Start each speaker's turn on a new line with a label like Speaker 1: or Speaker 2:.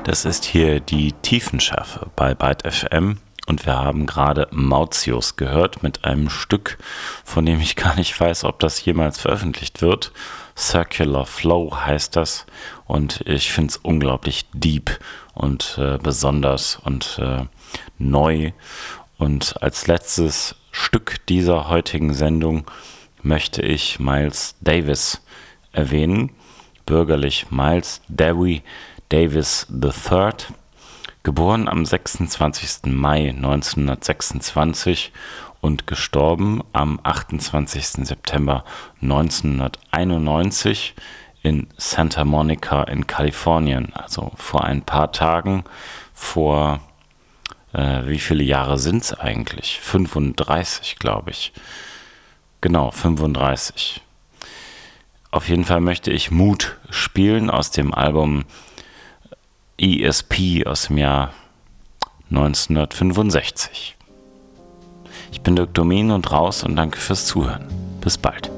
Speaker 1: Das ist hier die Tiefenschärfe bei Byte FM und wir haben gerade Mautius gehört mit einem Stück, von dem ich gar nicht weiß, ob das jemals veröffentlicht wird. Circular Flow heißt das und ich finde es unglaublich deep und besonders und neu. Und als letztes Stück dieser heutigen Sendung möchte ich Miles Davis erwähnen, bürgerlich Miles Davis III, geboren am 26. Mai 1926 und gestorben am 28. September 1991 in Santa Monica in Kalifornien. Also vor ein paar Tagen, vor wie viele Jahre sind es eigentlich? 35, glaube ich. Genau, 35. Auf jeden Fall möchte ich Mood spielen aus dem Album ESP aus dem Jahr 1965. Ich bin Dirk Domin und raus und danke fürs Zuhören. Bis bald.